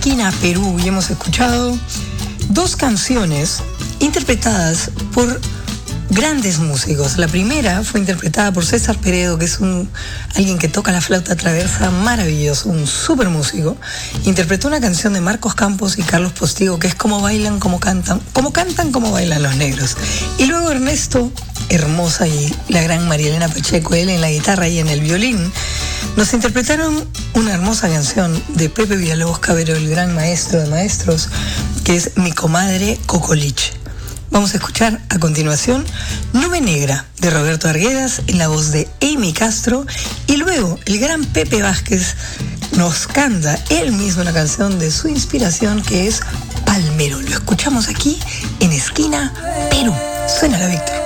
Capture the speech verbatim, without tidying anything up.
Esquina Perú y hemos escuchado dos canciones interpretadas por grandes músicos. La primera fue interpretada por César Peredo, que es un alguien que toca la flauta traversa maravilloso, un súper músico. Interpretó una canción de Marcos Campos y Carlos Postigo, que es Cómo bailan, cómo cantan, cómo cantan, cómo bailan los negros. Y luego Ernesto Hermosa y la gran María Elena Pacheco, él en la guitarra y en el violín, nos interpretaron una hermosa canción de Pepe Villalobos Cabero, el gran maestro de maestros, que es Mi comadre Cocoliche. Vamos a escuchar a continuación Nube Negra de Roberto Arguedas en la voz de Amy Castro, y luego el gran Pepe Vázquez nos canta él mismo una canción de su inspiración, que es Palmero. Lo escuchamos aquí en Esquina Perú. Suena la Víctor.